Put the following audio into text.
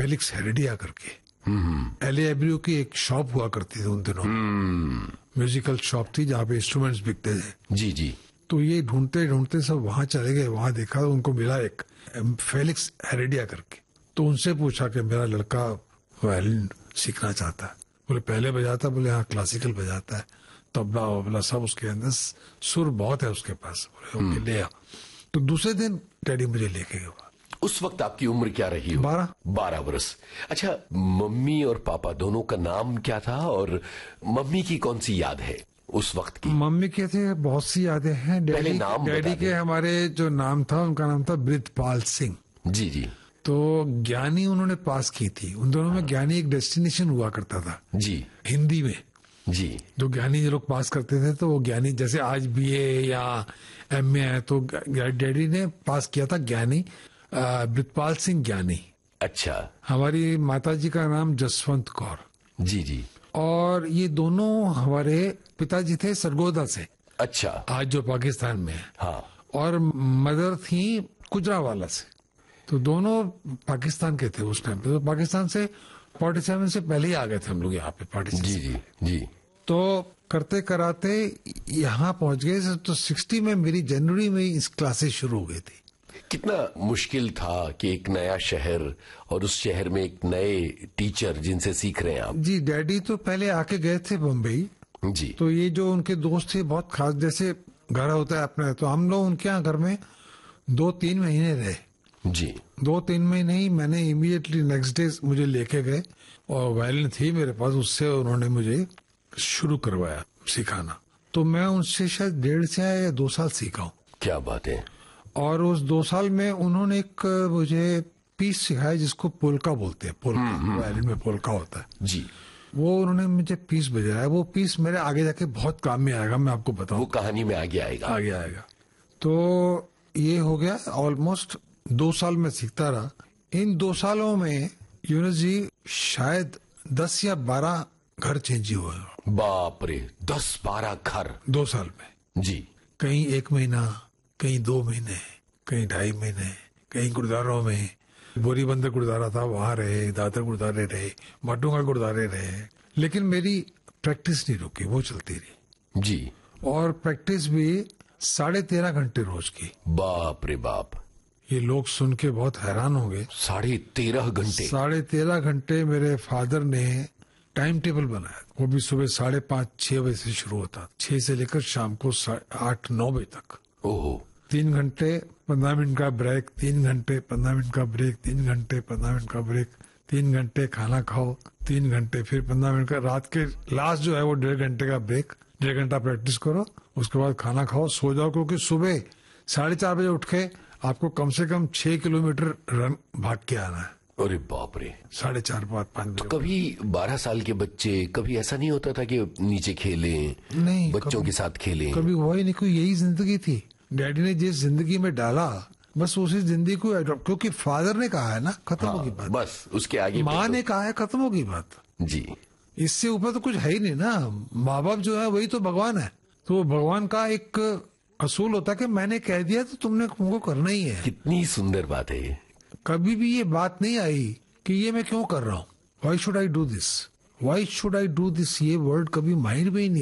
Felix Heredia करके। एले एब्रियो की एक शॉप हुआ करती थी उन दिनों, म्यूजिकल शॉप थी जहाँ पे इंस्ट्रूमेंट्स बिकते थे। जी जी। तो ये ढूंढते ढूंढते सब वहां चले गए, वहां देखा तो उनको मिला एक फेलिक्स हेरेडिया करके। तो उनसे पूछा कि मेरा लड़का वायलिन सीखना चाहता है। बोले पहले बजाता, बोले हाँ क्लासिकल बजाता है, तबला वबला सब उसके अंदर, सुर बहुत है उसके पास। बोले ओके ले आ। तो दूसरे दिन डैडी मुझे लेके गए। उस वक्त आपकी उम्र क्या रही हो? 12 वर्ष। अच्छा, मम्मी और पापा दोनों का नाम क्या था, और मम्मी की कौन सी याद है उस वक्त की? मम्मी के थे बहुत सी यादें हैं। डैडी के हमारे जो नाम था, उनका नाम था बृतपाल सिंह। जी जी। तो ज्ञानी उन्होंने पास की थी। उन दोनों में ज्ञानी एक डेस्टिनेशन हुआ करता था जी, हिंदी में। जी। जो ज्ञानी जो लोग पास करते थे, तो वो ज्ञानी, जैसे आज बीए या एमए है, तो डैडी ने पास किया था ज्ञानी, बृतपाल सिंह ज्ञानी। अच्छा। हमारी माताजी का नाम जसवंत कौर। जी जी। और ये दोनों हमारे पिताजी थे सरगोदा से। अच्छा। आज जो पाकिस्तान में है। हाँ। और मदर थी गुजरावाला से। तो दोनों पाकिस्तान के थे उस टाइम पे। तो पाकिस्तान से 47 से पहले ही आ गए थे हम लोग यहाँ पे 46। जी जी जी। तो करते कराते यहाँ पहुंच गए। तो 60 में मेरी जनवरी में इस क्लासेस शुरू हो गई थी। कितना मुश्किल था कि एक नया शहर और उस शहर में एक नए टीचर जिनसे सीख रहे हैं आप? जी, डैडी तो पहले आके गए थे बम्बई जी। तो ये जो उनके दोस्त थे बहुत खास, जैसे घर होता है अपने, तो हम लोग उनके यहाँ घर में 2-3 महीने रहे। जी। 2-3 महीने ही। मैंने इमीडिएटली नेक्स्ट डे मुझे लेके गए और वायलिन थी मेरे पास, उससे उन्होंने मुझे शुरू करवाया सिखाना। तो मैं उनसे शायद 1.5 से या 2 साल सीखा हूँ। क्या बात है। और उस 2 साल में उन्होंने एक मुझे पीस सिखाया जिसको पोल्का बोलते हैं। पोल्का, वायलिन में पोल्का होता है जी। वो उन्होंने मुझे पीस बजाया। वो पीस मेरे आगे जाके बहुत काम में आएगा, मैं आपको बताऊं। वो कहानी में आगे आएगा। तो ये हो गया ऑलमोस्ट 2 साल में सीखता रहा। इन 2 सालों में यूनुस जी शायद 10 या 12 घर चेंज हुए। बाप रे, 10-12 घर 2 साल में। जी। कहीं 1 महीना, कहीं 2 महीने, कहीं 2.5 महीने, कहीं गुरुद्वारों में। बोरी बंदर गुरुद्वारा था, वहां रहे, दादर गुरुद्वारे रहे, माटुंगा गुरुद्वारे रहे। लेकिन मेरी प्रैक्टिस नहीं रुकी, वो चलती रही जी। और प्रैक्टिस भी 13.5 घंटे रोज की। बाप रे बाप। ये लोग सुन के बहुत हैरान होंगे। 13.5 घंटे। 13.5 घंटे मेरे फादर ने टाइम टेबल बनाया। वो भी सुबह 5:30-6 बजे से शुरू होता, 6 से लेकर शाम को 8-9 बजे तक। ओहो। 3 घंटे 15 मिनट का ब्रेक, 3 घंटे 15 मिनट का ब्रेक, 3 घंटे 15 मिनट का ब्रेक, 3 घंटे खाना खाओ, 3 घंटे फिर 15 मिनट का। रात के लास्ट जो है वो 1.5 घंटे का ब्रेक, 1.5 घंटा प्रैक्टिस करो, उसके बाद खाना खाओ, सो जाओ। क्योंकि सुबह 4:30 बजे उठ के आपको कम से कम 6 किलोमीटर रन भाग के आना है। अरे बाप रे। 4:30-5 बजे। तो कभी 12 साल के बच्चे, कभी ऐसा नहीं होता था कि नीचे खेलें? नहीं, बच्चों के साथ खेलें? कभी हुआ ही नहीं। कोई यही जिंदगी थी। डैडी ने जिस जिंदगी में डाला, बस उसी जिंदगी को अडॉप्ट। क्योंकि फादर ने कहा है ना, खत्म होगी बात। बस उसके आगे माँ ने कहा है, खत्म होगी बात। जी। इससे ऊपर तो कुछ है ही नहीं ना। माँ बाप जो है वही तो भगवान है। तो भगवान का एक असूल होता है कि मैंने कह दिया तो तुमको करना ही है। कितनी सुंदर बात है ये। कभी भी ये बात नहीं आई कि ये मैं क्यों कर रहा हूँ, why should I do this, why should I do this. ये वर्ड कभी माइंड में ही नहीं